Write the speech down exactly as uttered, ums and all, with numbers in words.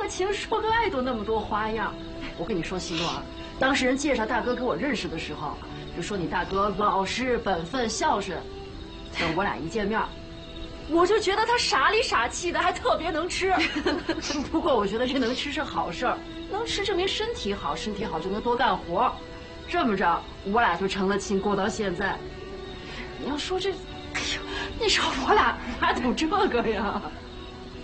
个情，说个爱都那么多花样。我跟你说，西诺啊，当时人介绍大哥给我认识的时候，就说你大哥老实本分孝顺。等我俩一见面，我就觉得他傻里傻气的，还特别能吃。不过我觉得这能吃是好事儿，能吃证明身体好，身体好就能多干活。这么着，我俩就成了亲，过到现在。你要说这，哎呦，你说我俩哪懂这个呀？